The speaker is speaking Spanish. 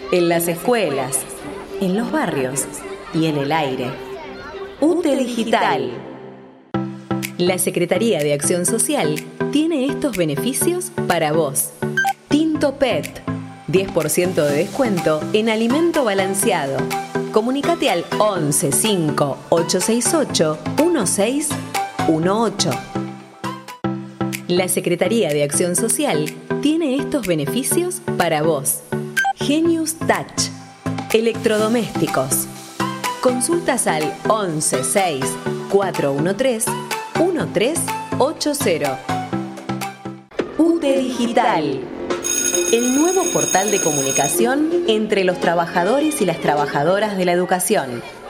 en las escuelas, en los barrios y en el aire. UTE Digital. La Secretaría de Acción Social tiene estos beneficios para vos. Tinto PET, 10% de descuento en alimento balanceado. Comunicate al 11 5 868 1618. La Secretaría de Acción Social tiene estos beneficios para vos. Genius Touch, electrodomésticos. Consultas al 11 6 413 1380. UTE Digital, el nuevo portal de comunicación entre los trabajadores y las trabajadoras de la educación.